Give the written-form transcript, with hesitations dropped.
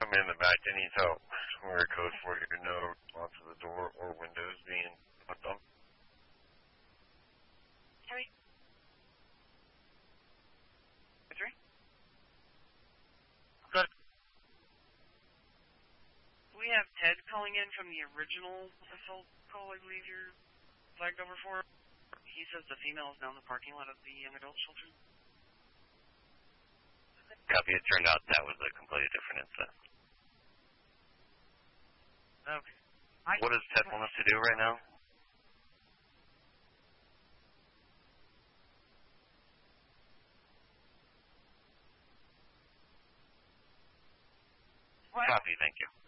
coming in the back that needs help. We're a code for your node onto the door or windows being put on. Harry? 3? Good. We have Ted calling in from the original assault call I believe you're flagged over for. He says the female is now in the parking lot of the young adult shelter. Copy. It turned out that was a completely different incident. Okay. What does Ted want us to do right now? What? Copy. Thank you.